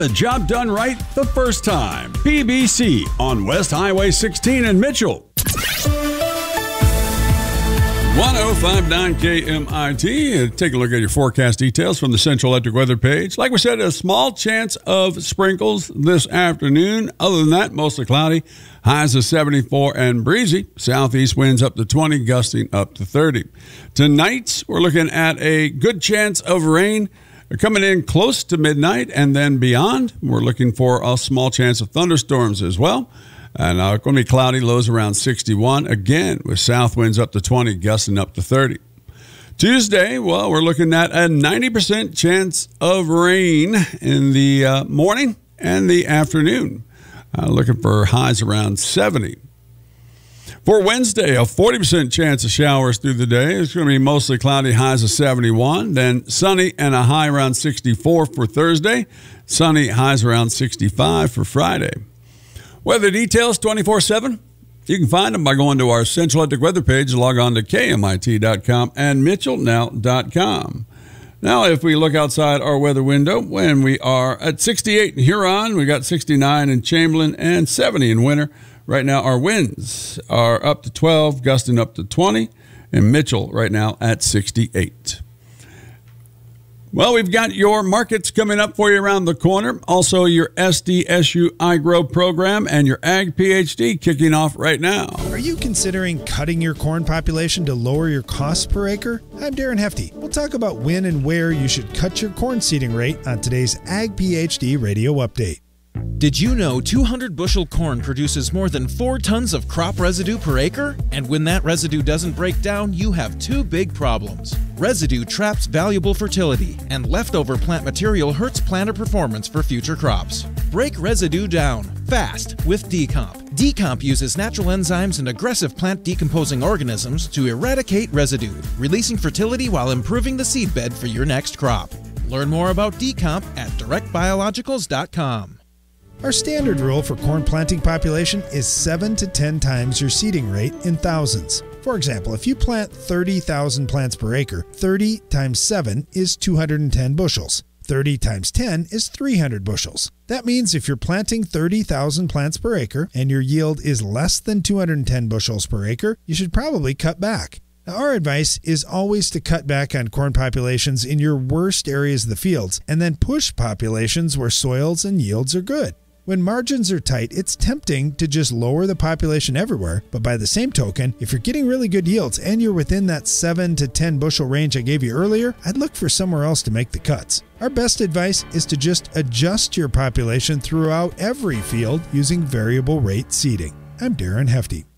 The job done right the first time. PBC on West Highway 16 in Mitchell. 1059 KMIT. Take a look at your forecast details from the Central Electric weather page. Like we said, a small chance of sprinkles this afternoon. Other than that, mostly cloudy. Highs of 74 and breezy. Southeast winds up to 20, gusting up to 30. Tonight, we're looking at a good chance of rain coming in close to midnight and then beyond. We're looking for a small chance of thunderstorms as well. And going to be cloudy, lows around 61. Again, with south winds up to 20, gusting up to 30. Tuesday, well, we're looking at a 90% chance of rain in the morning and the afternoon. Looking for highs around 70. For Wednesday, a 40% chance of showers through the day. It's going to be mostly cloudy, highs of 71. Then sunny and a high around 64 for Thursday. Sunny, highs around 65 for Friday. Weather details 24/7. You can find them by going to our Central Electric weather page. Log on to KMIT.com and MitchellNow.com. Now, if we look outside our weather window, when we are at 68 in Huron, we got 69 in Chamberlain and 70 in Winter. Right now, our winds are up to 12, gusting up to 20, and Mitchell right now at 68. Well, we've got your markets coming up for you around the corner. Also, your SDSU iGrow program and your Ag PhD kicking off right now. Are you considering cutting your corn population to lower your costs per acre? I'm Darren Hefty. We'll talk about when and where you should cut your corn seeding rate on today's Ag PhD Radio Update. Did you know 200 bushel corn produces more than 4 tons of crop residue per acre? And when that residue doesn't break down, you have 2 big problems. Residue traps valuable fertility, and leftover plant material hurts planter performance for future crops. Break residue down fast with Decomp. Decomp uses natural enzymes and aggressive plant decomposing organisms to eradicate residue, releasing fertility while improving the seedbed for your next crop. Learn more about Decomp at directbiologicals.com. Our standard rule for corn planting population is 7 to 10 times your seeding rate in thousands. For example, if you plant 30,000 plants per acre, 30 times 7 is 210 bushels. 30 times 10 is 300 bushels. That means if you're planting 30,000 plants per acre and your yield is less than 210 bushels per acre, you should probably cut back. Now, our advice is always to cut back on corn populations in your worst areas of the fields and then push populations where soils and yields are good. When margins are tight, it's tempting to just lower the population everywhere, but by the same token, if you're getting really good yields and you're within that 7 to 10 bushel range I gave you earlier, I'd look for somewhere else to make the cuts. Our best advice is to just adjust your population throughout every field using variable rate seeding. I'm Darren Hefty.